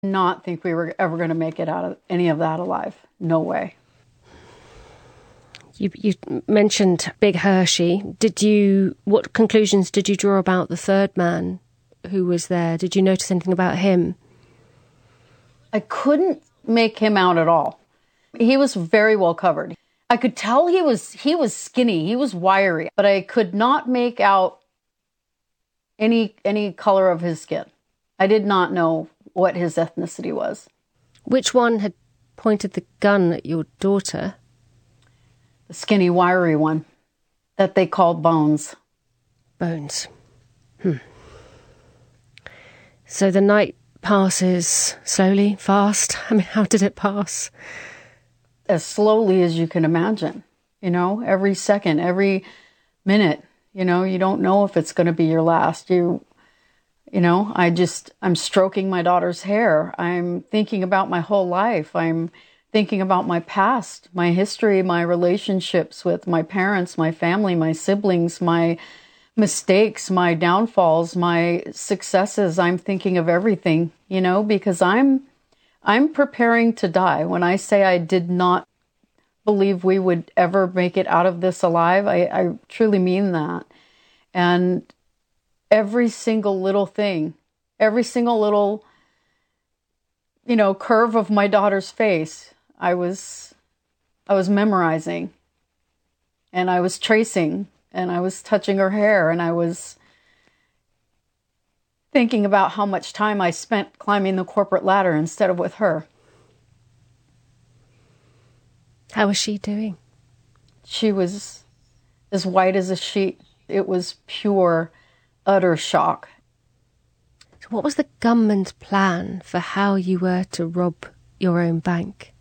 Not think we were ever going to make it out of any of that alive. No way. You mentioned Big Hershey. What conclusions did you draw about the third man who was there? Did you notice anything about him? I couldn't make him out at all. He was very well covered. I could tell he was skinny, he was wiry, but I could not make out any color of his skin. I did not know what his ethnicity was. Which one had pointed the gun at your daughter? The skinny, wiry one that they called Bones. Bones. So the night passes slowly, fast? I mean, how did it pass? As slowly as you can imagine. Every second, every minute. You don't know if it's going to be your last. I'm stroking my daughter's hair. I'm thinking about my whole life. I'm thinking about my past, my history, my relationships with my parents, my family, my siblings, my mistakes, my downfalls, my successes. I'm thinking of everything, because I'm preparing to die. When I say I did not believe we would ever make it out of this alive, I truly mean that. And every single little thing, every single little, curve of my daughter's face, I was memorizing, and I was tracing, and I was touching her hair, and I was thinking about how much time I spent climbing the corporate ladder instead of with her. How was she doing? She was as white as a sheet. It was pure, utter shock. So what was the gunman's plan for how you were to rob your own bank?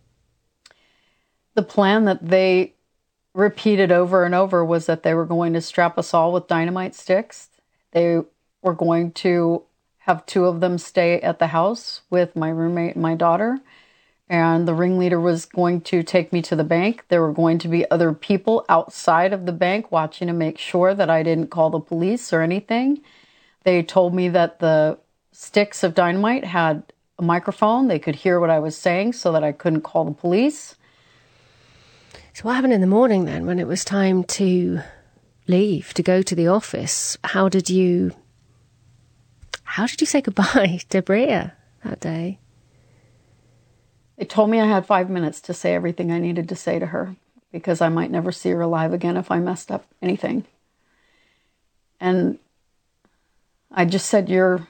The plan that they repeated over and over was that they were going to strap us all with dynamite sticks. They were going to have two of them stay at the house with my roommate and my daughter. And the ringleader was going to take me to the bank. There were going to be other people outside of the bank watching to make sure that I didn't call the police or anything. They told me that the sticks of dynamite had a microphone. They could hear what I was saying so that I couldn't call the police. So what happened in the morning then when it was time to leave, to go to the office? How did you say goodbye to Bria that day? They told me I had 5 minutes to say everything I needed to say to her because I might never see her alive again if I messed up anything. And I just said, you're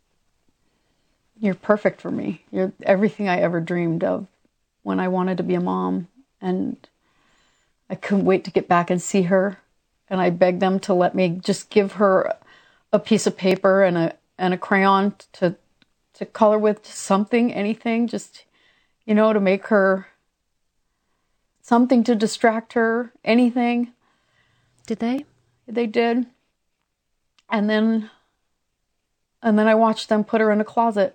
perfect for me. You're everything I ever dreamed of when I wanted to be a mom. And I couldn't wait to get back and see her. And I begged them to let me just give her a piece of paper and a crayon to color with, something, anything, just, to make her something to distract her, anything. Did they? They did. And then I watched them put her in a closet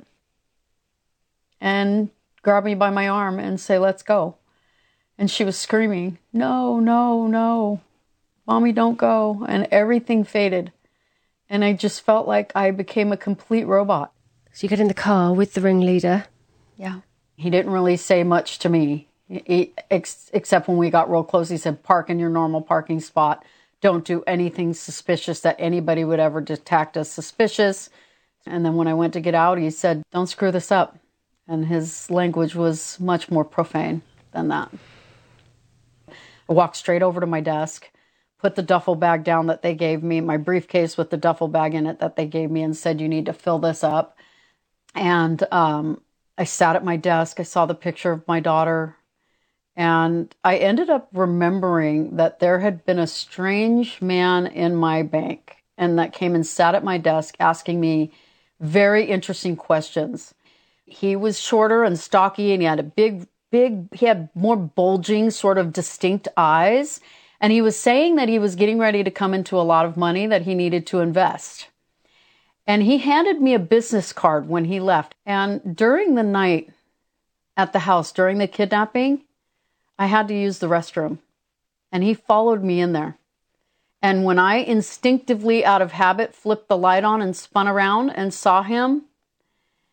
and grab me by my arm and say, let's go. And she was screaming, no, no, no, Mommy, don't go. And everything faded. And I just felt like I became a complete robot. So you get in the car with the ringleader. Yeah. He didn't really say much to me, except when we got real close. He said, park in your normal parking spot. Don't do anything suspicious that anybody would ever detect as suspicious. And then when I went to get out, he said, don't screw this up. And his language was much more profane than that. I walked straight over to my desk, put the duffel bag down that they gave me, my briefcase with the duffel bag in it that they gave me, and said, you need to fill this up. And I sat at my desk. I saw the picture of my daughter. And I ended up remembering that there had been a strange man in my bank and that came and sat at my desk asking me very interesting questions. He was shorter and stocky, and he had he had more bulging, sort of distinct eyes. And he was saying that he was getting ready to come into a lot of money that he needed to invest. And he handed me a business card when he left. And during the night at the house, during the kidnapping, I had to use the restroom. And he followed me in there. And when I instinctively, out of habit, flipped the light on and spun around and saw him,